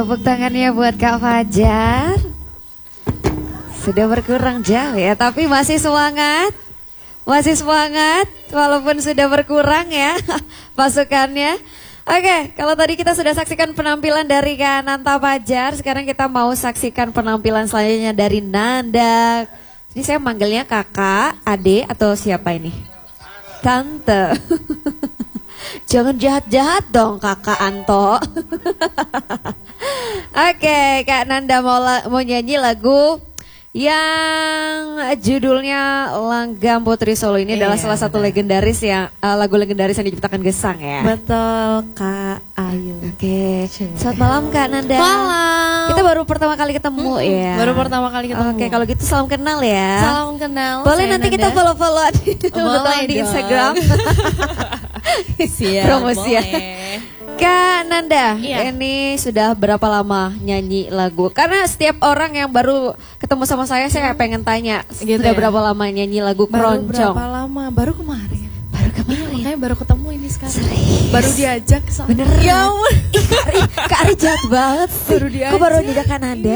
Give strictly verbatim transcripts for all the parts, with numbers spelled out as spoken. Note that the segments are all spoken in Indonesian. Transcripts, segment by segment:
Tepuk tangannya buat Kak Fajar. Sudah berkurang jauh ya, tapi masih semangat. Masih semangat walaupun sudah berkurang ya pasukannya. Oke, kalau tadi kita sudah saksikan penampilan dari Kak Nanta Fajar, sekarang kita mau saksikan penampilan selanjutnya dari Nanda. Ini saya manggilnya kakak, adik, atau siapa ini? Tante. Jangan jahat-jahat dong kakak Anto. Oke, Kak Nanda mau, mau nyanyi lagu yang judulnya Langgam Putri Solo. Ini iya, adalah salah satu benar. legendaris yang uh, lagu legendaris yang diciptakan Gesang ya. Betul Kak Ayu. Oke, selamat malam Kak Nanda. Malam. Kita baru pertama kali ketemu hmm, ya. Baru pertama kali ketemu. Oke, kalau gitu salam kenal ya. Salam kenal. Boleh nanti Nanda. kita follow-follow di, di Instagram. Siap, promosi ya. Kak Nanda, iya. ini sudah berapa lama nyanyi lagu? Karena setiap orang yang baru ketemu sama saya, saya pengen tanya, gitu sudah ya? berapa lama nyanyi lagu baru Keroncong? Berapa lama? Baru kemarin. Baru kemarin. Iya, makanya baru ketemu ini sekarang. Serius? Baru diajak. Sama. Bener? Ya ampun. Kak Ari, Kak Ari jahat banget sih. Baru diajak. Kok baru diajak Kak Nanda?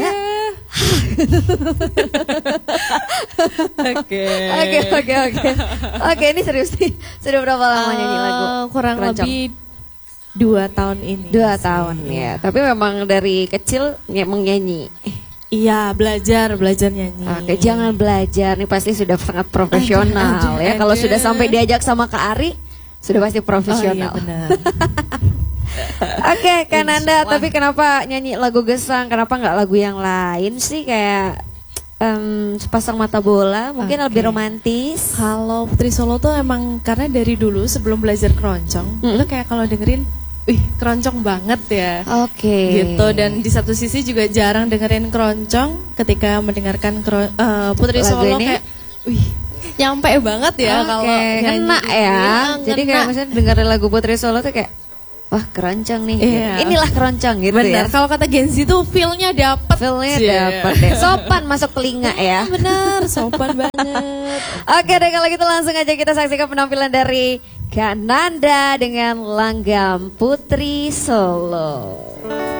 Oke. Oke, oke, oke. Oke, ini serius nih. Sudah berapa lama uh, nyanyi lagu kurang Keroncong? Lebih Dua tahun ini. Dua tahun ya. Tapi memang dari kecil emang nyanyi. Iya, belajar, belajar nyanyi. Oke, jangan belajar. Nih pasti sudah sangat profesional aduh, aduh, ya. Kalau aduh. sudah sampai diajak sama Kak Ari, sudah pasti profesional. Oh, iya benar. Oke, Kak Nanda, tapi kenapa nyanyi lagu Gesang? Kenapa nggak lagu yang lain sih kayak um, Sepasang Mata Bola? Mungkin okay. lebih romantis. Kalau Putri Solo tuh emang karena dari dulu sebelum belajar keroncong, hmm. itu kayak kalau dengerin wih, keroncong banget ya. Oke. Okay. Gitu, dan di satu sisi juga jarang dengerin keroncong ketika mendengarkan kero, uh, Putri lagu Solo ini? kayak wih, nyampe banget ya. Oke, okay. Kena ya. Ya. Jadi kayak misalnya dengerin lagu Putri Solo tuh kayak wah, keroncong nih. Iya. Inilah keroncong gitu. Bener. Ya. Kalau kata Gen Z tuh feel-nya dapet. Feel-nya dapet deh. Sopan masuk telinga ya. Bener, sopan banget. Oke deh, kalau gitu langsung aja kita saksikan penampilan dari Kak Nanda dengan Langgam Putri Solo.